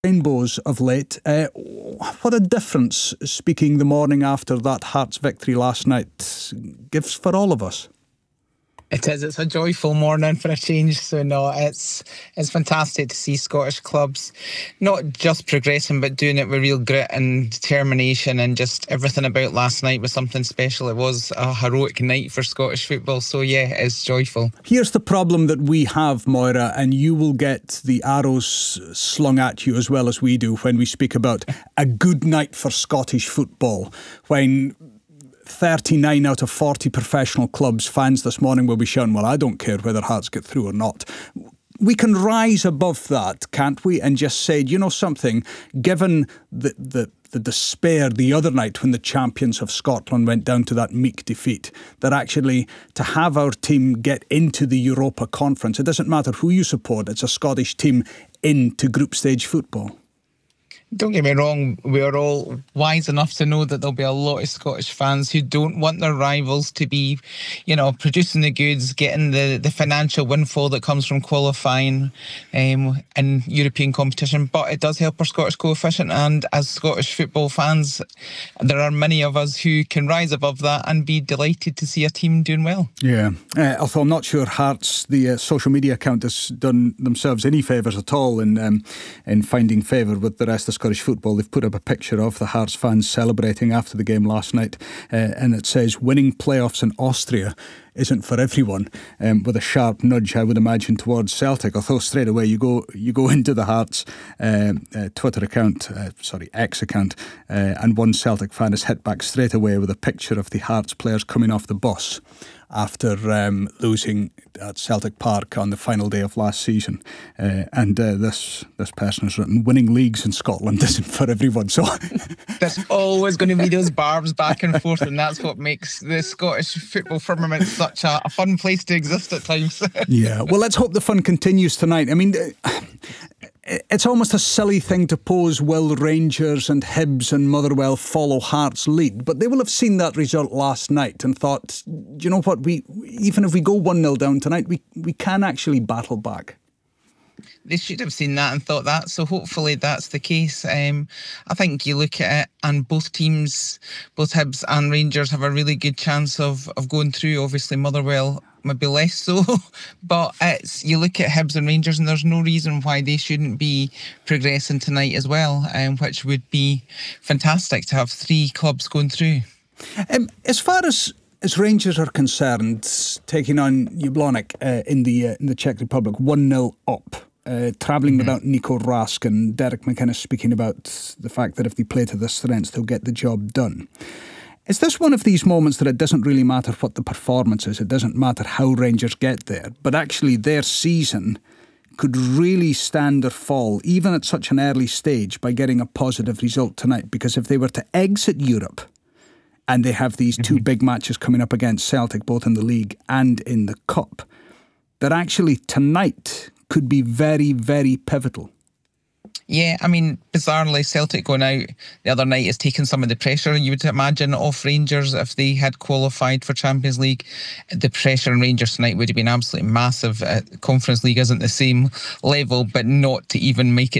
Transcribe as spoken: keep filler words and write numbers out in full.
rainbows of late. Uh, what a difference speaking the morning after that Hearts victory last night gives for all of us. It is. It's a joyful morning for a change. So no, it's it's fantastic to see Scottish clubs not just progressing, but doing it with real grit and determination. And just everything about last night was something special. It was a heroic night for Scottish football. So yeah, it's joyful. Here's the problem that we have, Moira, and you will get the arrows slung at you as well as we do when we speak about a good night for Scottish football. When thirty-nine out of forty professional clubs, fans this morning will be shouting, well, I don't care whether Hearts get through or not. We can rise above that, can't we? And just say, you know something, given the, the, the despair the other night when the champions of Scotland went down to that meek defeat, that actually to have our team get into the Europa Conference, it doesn't matter who you support, it's a Scottish team into group stage football. Don't get me wrong, we are all wise enough to know that there'll be a lot of Scottish fans who don't want their rivals to be, you know, producing the goods, getting the, the financial windfall that comes from qualifying um, in European competition. But it does help our Scottish coefficient, and as Scottish football fans, there are many of us who can rise above that and be delighted to see a team doing well. Yeah, uh, although I'm not sure Hearts, the uh, social media account, has done themselves any favours at all in, um, in finding favour with the rest of Scottish football. They've put up a picture of the Hearts fans celebrating after the game last night, uh, and it says winning playoffs in Austria isn't for everyone, um, with a sharp nudge, I would imagine, towards Celtic. Although straight away you go you go into the Hearts uh, uh, Twitter account, uh, sorry, X account, uh, and one Celtic fan is hit back straight away with a picture of the Hearts players coming off the bus after um, losing at Celtic Park on the final day of last season. Uh, and uh, this this person has written, winning leagues in Scotland isn't for everyone. So there's always going to be those barbs back and forth, and that's what makes the Scottish football firmament such a, a fun place to exist at times. Yeah, well, let's hope the fun continues tonight. I mean, it's almost a silly thing to pose, will Rangers and Hibs and Motherwell follow Hearts' lead? But they will have seen that result last night and thought, you know what, we even if we go one nil down tonight, we, we can actually battle back. They should have seen that and thought that, so hopefully that's the case. Um, I think you look at it and both teams, both Hibs and Rangers, have a really good chance of, of going through. Obviously Motherwell maybe less so, but it's you look at Hibs and Rangers and there's no reason why they shouldn't be progressing tonight as well, um, which would be fantastic to have three clubs going through. Um, as far as As Rangers are concerned, taking on Jablonec uh, in the uh, in the Czech Republic, one nil up, uh, travelling mm-hmm. without Nico Rask, and Derek McInnes speaking about the fact that if they play to their strengths, they'll get the job done. Is this one of these moments that it doesn't really matter what the performance is, it doesn't matter how Rangers get there, but actually their season could really stand or fall, even at such an early stage, by getting a positive result tonight? Because if they were to exit Europe, and they have these two big matches coming up against Celtic, both in the league and in the cup, that actually tonight could be very, very pivotal. Yeah, I mean, bizarrely, Celtic going out the other night has taken some of the pressure, you would imagine, off Rangers. If they had qualified for Champions League, the pressure on Rangers tonight would have been absolutely massive. Uh, Conference League isn't the same level, but not to even make it